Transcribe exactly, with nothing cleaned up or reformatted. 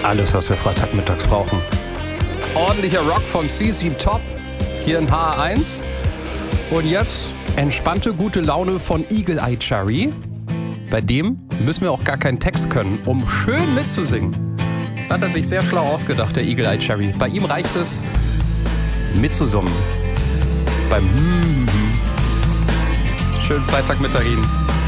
Alles, was wir freitagmittags brauchen. Ordentlicher Rock von C C Top hier in H A eins. Und jetzt entspannte, gute Laune von Eagle Eye Cherry. Bei dem müssen wir auch gar keinen Text können, um schön mitzusingen. Das hat er sich sehr schlau ausgedacht, der Eagle Eye Cherry. Bei ihm reicht es, mitzusummen. Beim Schönen Freitagmittag Ihnen.